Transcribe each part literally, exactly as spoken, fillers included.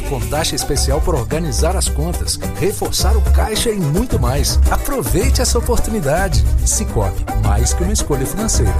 com taxa especial por organizar as contas, reforçar o caixa e muito mais. Aproveite essa oportunidade. Cicobi, mais que uma escolha financeira.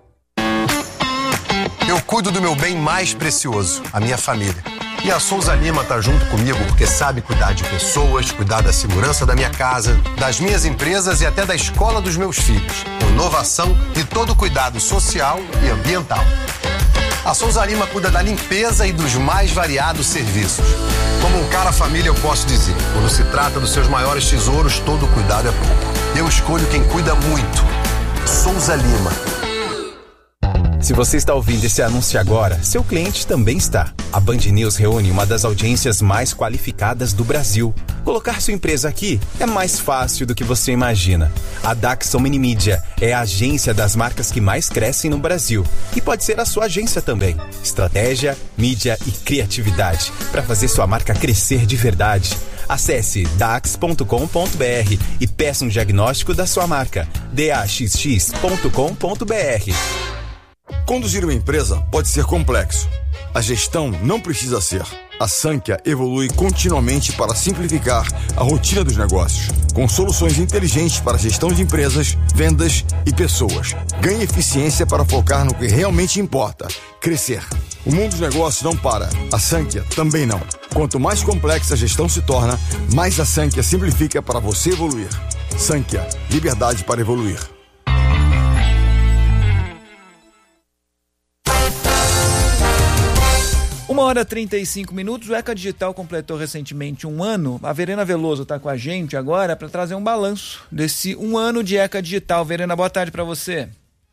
Eu cuido do meu bem mais precioso, a minha família. E a Souza Lima tá junto comigo porque sabe cuidar de pessoas, cuidar da segurança da minha casa, das minhas empresas e até da escola dos meus filhos. Com inovação e todo cuidado social e ambiental. A Souza Lima cuida da limpeza e dos mais variados serviços. Como um cara família, eu posso dizer, quando se trata dos seus maiores tesouros, todo cuidado é pouco. Eu escolho quem cuida muito. Souza Lima. Se você está ouvindo esse anúncio agora, seu cliente também está. A Band News reúne uma das audiências mais qualificadas do Brasil. Colocar sua empresa aqui é mais fácil do que você imagina. A Daxon Mini Mídia é a agência das marcas que mais crescem no Brasil. E pode ser a sua agência também. Estratégia, mídia e criatividade para fazer sua marca crescer de verdade. Acesse dax ponto com ponto b r e peça um diagnóstico da sua marca. d a x x ponto com ponto b r. Conduzir uma empresa pode ser complexo. A gestão não precisa ser. A Sankhya evolui continuamente para simplificar a rotina dos negócios, com soluções inteligentes para a gestão de empresas, vendas e pessoas. Ganhe eficiência para focar no que realmente importa: crescer. O mundo dos negócios não para. A Sankhya também não. Quanto mais complexa a gestão se torna, mais a Sankhya simplifica para você evoluir. Sankhya, liberdade para evoluir. Uma hora e trinta e cinco minutos, o ECA Digital completou recentemente um ano. A Verena Veloso está com a gente agora para trazer um balanço desse um ano de ECA Digital. Verena, boa tarde para você.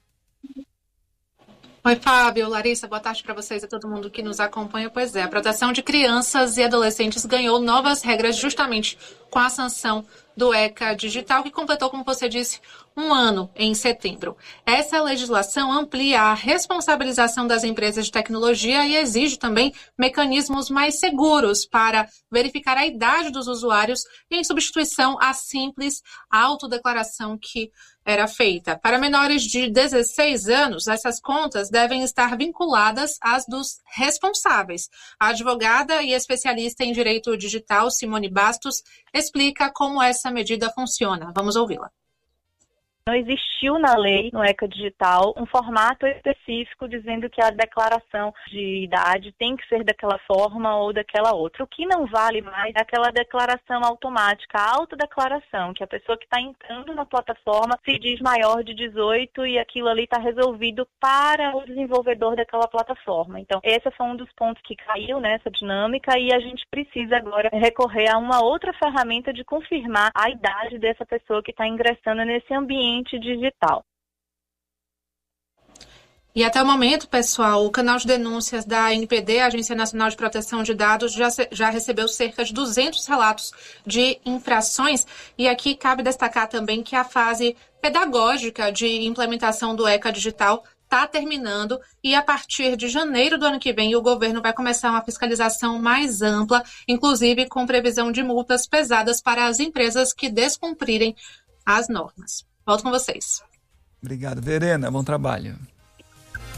Oi, Fábio, Larissa, boa tarde para vocês e todo mundo que nos acompanha. Pois é, a proteção de crianças e adolescentes ganhou novas regras justamente com a sanção do ECA Digital, que completou, como você disse, um ano em setembro. Essa legislação amplia a responsabilização das empresas de tecnologia e exige também mecanismos mais seguros para verificar a idade dos usuários em substituição à simples autodeclaração que era feita. Para menores de dezesseis anos, essas contas devem estar vinculadas às dos responsáveis. A advogada e especialista em direito digital, Simone Bastos, explica como essa medida funciona. Vamos ouvi-la. Não existiu na lei, no ECA Digital, um formato específico dizendo que a declaração de idade tem que ser daquela forma ou daquela outra. O que não vale mais é aquela declaração automática, a autodeclaração, que a pessoa que está entrando na plataforma se diz maior de dezoito e aquilo ali está resolvido para o desenvolvedor daquela plataforma. Então, esse foi um dos pontos que caiu nessa dinâmica e a gente precisa agora recorrer a uma outra ferramenta de confirmar a idade dessa pessoa que está ingressando nesse ambiente digital. E até o momento, pessoal, o canal de denúncias da A N P D, Agência Nacional de Proteção de Dados, já, já recebeu cerca de duzentos relatos de infrações. E aqui cabe destacar também que a fase pedagógica de implementação do ECA Digital está terminando e a partir de janeiro do ano que vem o governo vai começar uma fiscalização mais ampla, inclusive com previsão de multas pesadas para as empresas que descumprirem as normas. Volto com vocês. Obrigado, Verena. Bom trabalho.